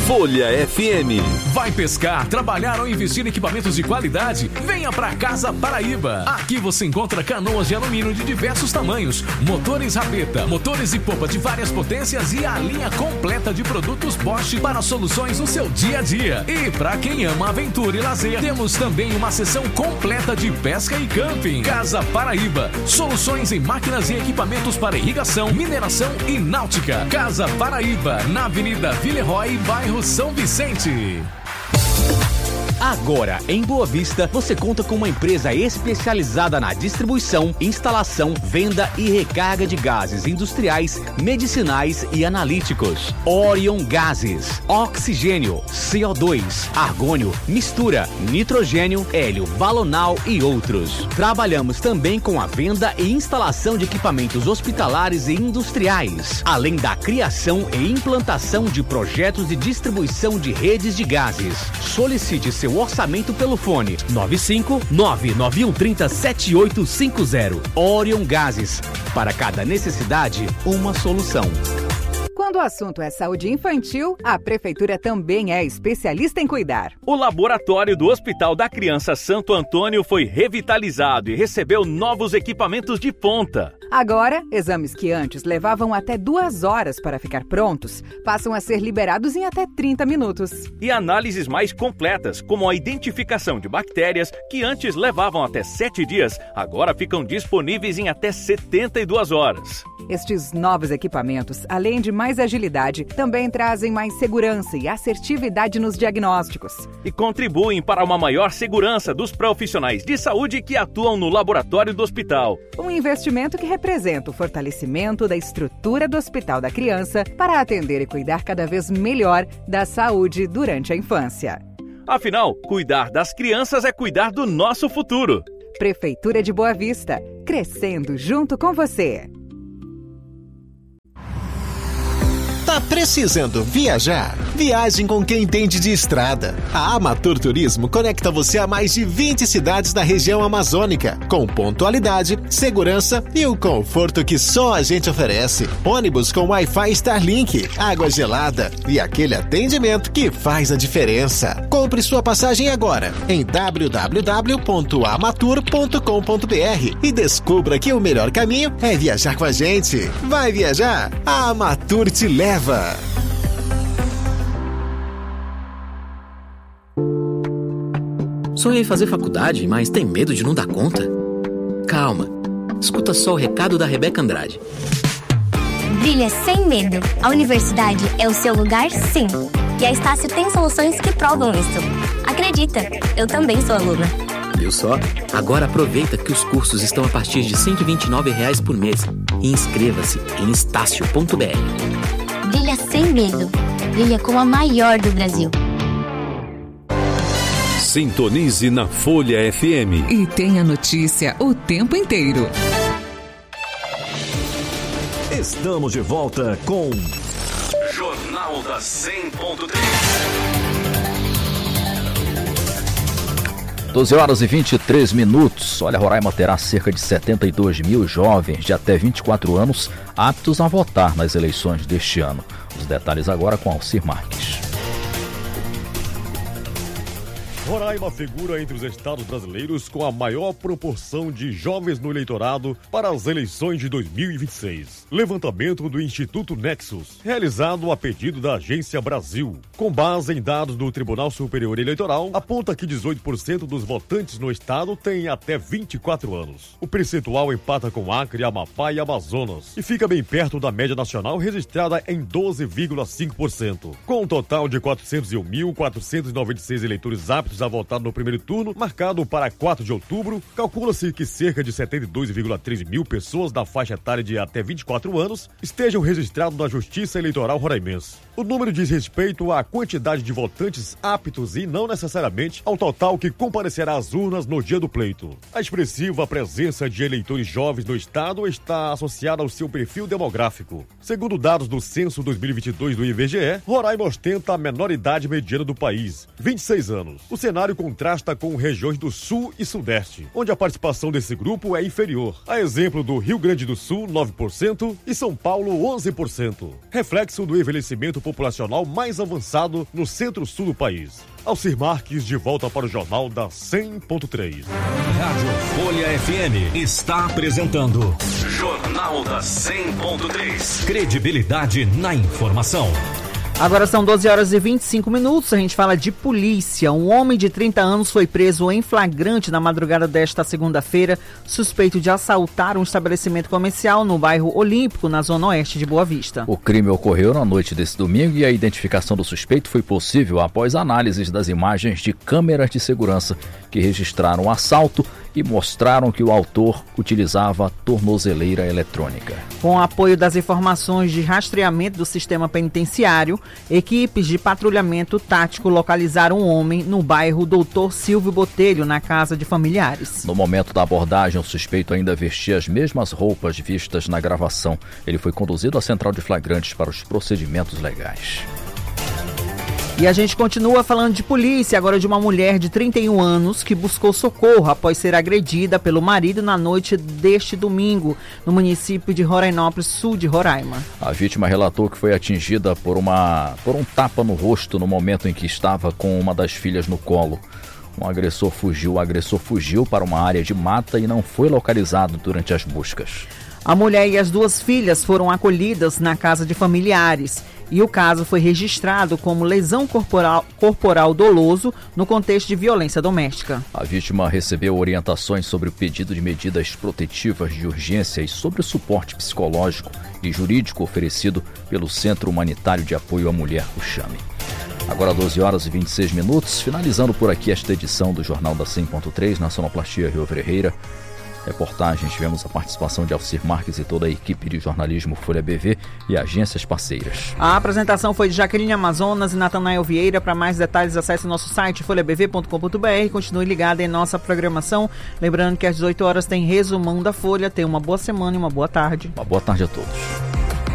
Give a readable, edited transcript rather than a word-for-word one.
Folha FM. Vai pescar, trabalhar ou investir em equipamentos de qualidade? Venha pra Casa Paraíba. Aqui você encontra canoas de alumínio de diversos tamanhos, motores rabeta, motores e popa de várias potências e a linha completa de produtos Bosch para soluções no seu dia a dia. E pra quem ama aventura e lazer, temos também uma seção completa de pesca e camping. Casa Paraíba. Soluções em máquinas e equipamentos para irrigação, mineração e náutica. Casa Paraíba, na Avenida Villeroy, bairro São Vicente. Agora, em Boa Vista, você conta com uma empresa especializada na distribuição, instalação, venda e recarga de gases industriais, medicinais e analíticos. Orion Gases, oxigênio, CO2, argônio, mistura, nitrogênio, hélio, balonal e outros. Trabalhamos também com a venda e instalação de equipamentos hospitalares e industriais, além da criação e implantação de projetos de distribuição de redes de gases. Solicite seu orçamento pelo fone 95991307850. Orion Gases. Para cada necessidade, uma solução. Quando o assunto é saúde infantil, a Prefeitura também é especialista em cuidar. O laboratório do Hospital da Criança Santo Antônio foi revitalizado e recebeu novos equipamentos de ponta. Agora, exames que antes levavam até 2 horas para ficar prontos, passam a ser liberados em até 30 minutos. E análises mais completas, como a identificação de bactérias, que antes levavam até 7 dias, agora ficam disponíveis em até 72 horas. Estes novos equipamentos, além de mais agilidade, também trazem mais segurança e assertividade nos diagnósticos. E contribuem para uma maior segurança dos profissionais de saúde que atuam no laboratório do hospital. Um investimento que representa o fortalecimento da estrutura do Hospital da Criança para atender e cuidar cada vez melhor da saúde durante a infância. Afinal, cuidar das crianças é cuidar do nosso futuro. Prefeitura de Boa Vista, crescendo junto com você. Tá precisando viajar? Viagem com quem entende de estrada. A Amatur Turismo conecta você a mais de 20 cidades da região amazônica, com pontualidade, segurança e o conforto que só a gente oferece. Ônibus com Wi-Fi Starlink, água gelada e aquele atendimento que faz a diferença. Compre sua passagem agora em www.amatur.com.br e descubra que o melhor caminho é viajar com a gente. Vai viajar? A Amatur te leva. Sonhei em fazer faculdade, mas tem medo de não dar conta? Calma, escuta só o recado da Rebeca Andrade. Brilha sem medo. A universidade é o seu lugar, sim. E a Estácio tem soluções que provam isso. Acredita, eu também sou aluna. Viu só? Agora aproveita que os cursos estão a partir de R$ 129 por mês. E inscreva-se em estácio.br. Brilha sem medo. Brilha com a maior do Brasil. Sintonize na Folha FM. E tenha notícia o tempo inteiro. Estamos de volta com Jornal da 100.3. 12 horas e 23 minutos. Olha, Roraima terá cerca de 72 mil jovens de até 24 anos aptos a votar nas eleições deste ano. Os detalhes agora com Alcir Marques. Roraima figura entre os estados brasileiros com a maior proporção de jovens no eleitorado para as eleições de 2026. Levantamento do Instituto Nexus, realizado a pedido da Agência Brasil, com base em dados do Tribunal Superior Eleitoral, aponta que 18% dos votantes no estado têm até 24 anos. O percentual empata com Acre, Amapá e Amazonas e fica bem perto da média nacional registrada em 12,5%. Com um total de 401.496 eleitores aptos a votar no primeiro turno, marcado para 4 de outubro, calcula-se que cerca de 72,3 mil pessoas da faixa etária de até 24 anos estejam registrados na Justiça Eleitoral Roraimense. O número diz respeito à quantidade de votantes aptos e não necessariamente ao total que comparecerá às urnas no dia do pleito. A expressiva presença de eleitores jovens no estado está associada ao seu perfil demográfico. Segundo dados do Censo 2022 do IBGE, Roraima ostenta a menor idade mediana do país, 26 anos. O cenário contrasta com regiões do Sul e Sudeste, onde a participação desse grupo é inferior. A exemplo do Rio Grande do Sul, 9%, e São Paulo, 11%. Reflexo do envelhecimento populacional mais avançado no centro-sul do país. Alcir Marques de volta para o Jornal da 100.3. Rádio Folha FM está apresentando Jornal da 100.3. Credibilidade na informação. Agora são 12 horas e 25 minutos, a gente fala de polícia. Um homem de 30 anos foi preso em flagrante na madrugada desta segunda-feira, suspeito de assaltar um estabelecimento comercial no bairro Olímpico, na zona oeste de Boa Vista. O crime ocorreu na noite desse domingo e a identificação do suspeito foi possível após análises das imagens de câmeras de segurança que registraram o assalto e mostraram que o autor utilizava tornozeleira eletrônica. Com o apoio das informações de rastreamento do sistema penitenciário, equipes de patrulhamento tático localizaram um homem no bairro Doutor Silvio Botelho, na casa de familiares. No momento da abordagem, o suspeito ainda vestia as mesmas roupas vistas na gravação. Ele foi conduzido à central de flagrantes para os procedimentos legais. E a gente continua falando de polícia, agora de uma mulher de 31 anos que buscou socorro após ser agredida pelo marido na noite deste domingo, no município de Rorainópolis, sul de Roraima. A vítima relatou que foi atingida por um tapa no rosto no momento em que estava com uma das filhas no colo. O agressor fugiu para uma área de mata e não foi localizado durante as buscas. A mulher e as duas filhas foram acolhidas na casa de familiares e o caso foi registrado como lesão corporal doloso no contexto de violência doméstica. A vítima recebeu orientações sobre o pedido de medidas protetivas de urgência e sobre o suporte psicológico e jurídico oferecido pelo Centro Humanitário de Apoio à Mulher, o CHAME. Agora 12 horas e 26 minutos, finalizando por aqui esta edição do Jornal da 100.3, na Sonoplastia Rio Ferreira. Reportagem, tivemos a participação de Alcir Marques e toda a equipe de jornalismo Folha BV e agências parceiras. A apresentação foi de Jaqueline Amazonas e Natanael Vieira. Para mais detalhes, acesse nosso site folhabv.com.br. Continue ligado em nossa programação. Lembrando que às 18 horas tem resumão da Folha. Tenha uma boa semana e uma boa tarde. Uma boa tarde a todos.